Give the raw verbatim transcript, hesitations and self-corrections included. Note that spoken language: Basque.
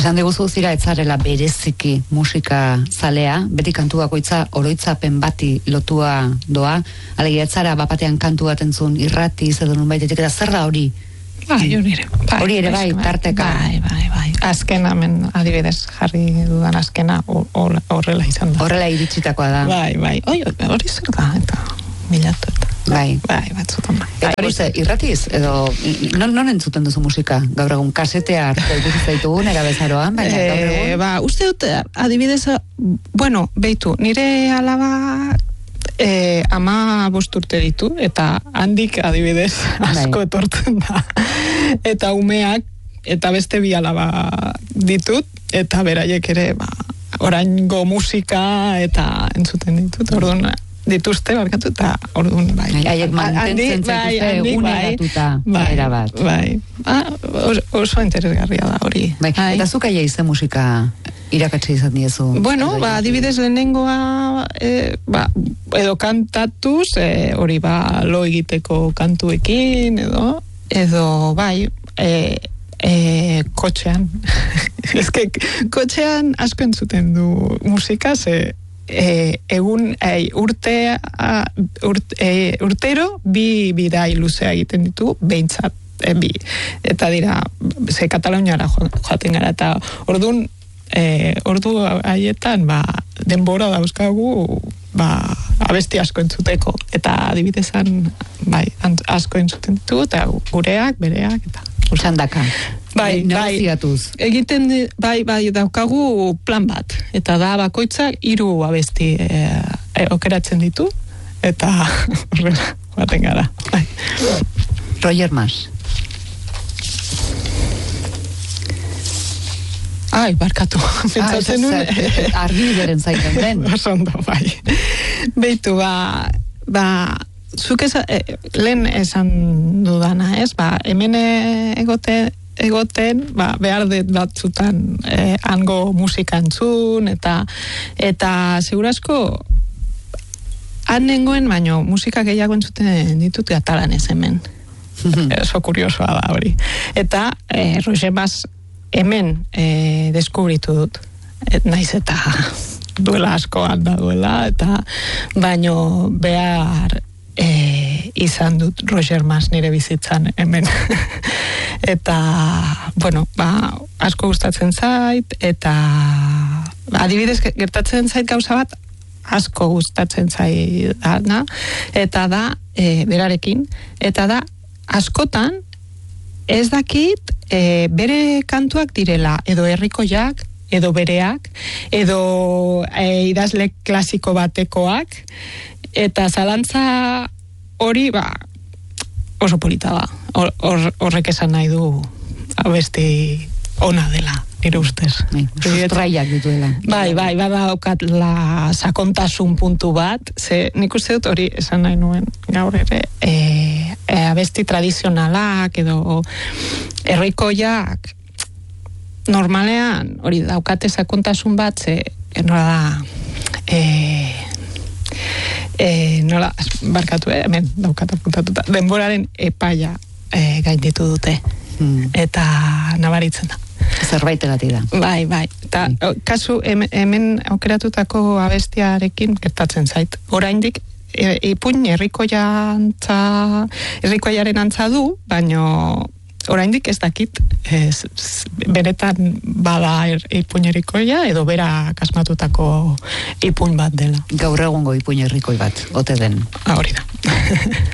Esan diguzu zira etzarela bereziki musika zalea, beti kantu bakoitza oroitzapen bati lotua doa, alegia etzara bapatean kantu bat entzun irratiz edo nunbaitetik, eta zer da hori? Bai, hori ere. Bai, hori ere bai, tarteka. Bai, bai, bai. Azkena, hemen adibidez jarri dudan azkena horrela izan da. Horrela iritsitakoa da. Bai, bai. Oi, hori zer da, eta milatu eta. Bai. Bai, batzutan bai. Eta hori ze, irratiz, edo, non, non entzuten duzu musika? Gaur egun kasetea hartu ditugun, erabezaroan, baina gaur egun? E, ba, uste dut, adibidez, bueno, beitu, nire alaba E, ama bost urte ditu, eta handik adibidez asko bai. Etortzen da. Eta umeak, eta beste bi alaba ditut, eta beraiek ere, ba, oraingo musika, eta entzuten ditut, orduan dituzte, barkatu, eta orduan, bai. Haiek mantentzen zaituzte uneratuta, era bat. Bai, ah, oso interesgarria da hori. Bai. Eta zuk aia izan musika irakatsi izan diezu? Bueno, ba, adibidez lehenengoa, e, ba, edo kantatuz, e, hori ba, lo egiteko kantuekin, edo, edo, bai, e, e, kotxean. Ezke, kotxean asko entzuten du musika, ze, E, egun e, urte, a, urte e, urtero bi bidai luzea egiten ditu behintzat e, bi, eta dira ze Kataluniara joaten gara, eta orduan e, ordu haietan ba, denbora dauzkagu ba, abesti asko entzuteko, eta adibidezan bai, asko entzuten ditu, eta gureak, bereak, eta Txandaka. Bai, bai, egiten, bai, bai, daukagu plan bat, eta da bakoitzak hiru abesti e, e, okeratzen ditu, eta horrela, baten gara. Bai. Roger Mas. Ai, barkatu. Pentsatzen nun. Argi beren zaiten den. Osondo, bai. Beitu, ba, ba, zuk eza, e, lehen esan dudana, ez? Ba, hemen egote, egoten, ba, behar dut batzutan eh, hango musika entzun, eta eta segurasko han nengoen, baino musika gehiago entzuten ditut katalanez hemen. Oso kuriosoa da hori. Eta eh, Roger Mas hemen eh, deskubritu dut. Et, naiz eta duela asko handa duela, eta baino behar E, izan dut Roger Mas nire bizitzan hemen. Eta bueno, ba, asko gustatzen zait, eta adibidez gertatzen zait gauza bat asko gustatzen zait da, eta da e, berarekin, eta da askotan ez dakit e, bere kantuak direla edo herrikoiak, edo bereak, edo e, idazle klasiko batekoak, eta zalantza hori, ba, oso polita da. Hor, hor, horrek esan nahi du abesti ona dela, nire ustez. Sustraiak dituela. Bai, bai, bada okat la sakontasun puntu bat, ze nik uste dut hori esan nahi nuen gaur ere, e, e, abesti tradizionalak edo herrikoiak normalean hori daukate sakontasun bat, ze nola da e, E, nola, barkatu, eh? Hemen daukata puntatuta, denboraren epaia e, gainditu dute, hmm. eta nabaritzen da. Zerbaitegatik da. Bai, bai, eta bai. Kasu hemen, hemen aukeratutako abestiarekin gertatzen zait, oraindik e, ipuin herrikoiantza herrikoiaren antza du, baino oraindik ez dakit ez, beretan bada er, ipuin herrikoia edo bera kasmatutako ipuin bat dela. Gaur egungo ipuin herrikoi bat, ote den. Hori da.